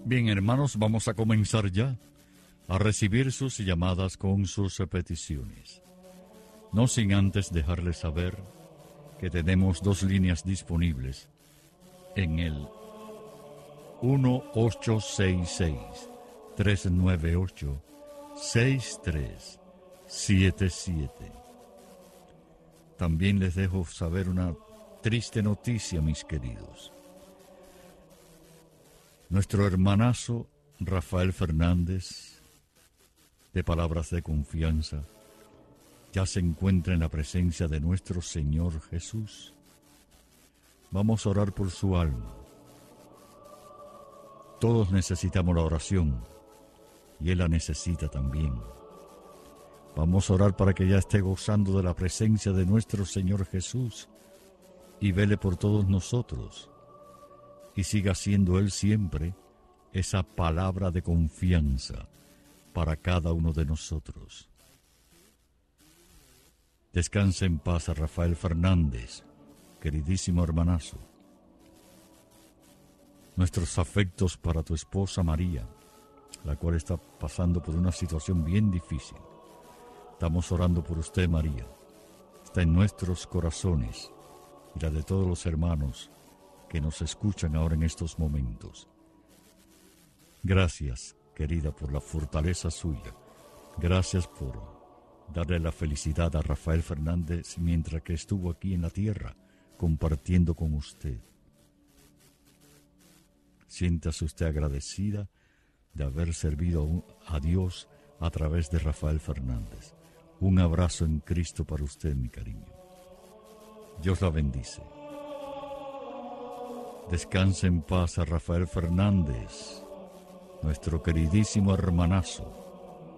Bien, hermanos, vamos a comenzar ya a recibir sus llamadas con sus peticiones. No sin antes dejarles saber que tenemos dos líneas disponibles en el 1-866-398-6377. También les dejo saber una triste noticia, mis queridos. Nuestro hermanazo Rafael Fernández, de Palabras de Confianza, ya se encuentra en la presencia de nuestro Señor Jesús. Vamos a orar por su alma. Todos necesitamos la oración y Él la necesita también. Vamos a orar para que ya esté gozando de la presencia de nuestro Señor Jesús y vele por todos nosotros y siga siendo Él siempre esa palabra de confianza para cada uno de nosotros. Descanse en paz a Rafael Fernández, queridísimo hermanazo. Nuestros afectos para tu esposa María, la cual está pasando por una situación bien difícil. Estamos orando por usted, María. Está en nuestros corazones y la de todos los hermanos que nos escuchan ahora en estos momentos. Gracias, querida, por la fortaleza suya. Gracias por darle la felicidad a Rafael Fernández mientras que estuvo aquí en la tierra compartiendo con usted. Siéntase usted agradecida de haber servido a Dios a través de Rafael Fernández. Un abrazo en Cristo para usted, mi cariño. Dios la bendice. Descanse en paz a Rafael Fernández, nuestro queridísimo hermanazo.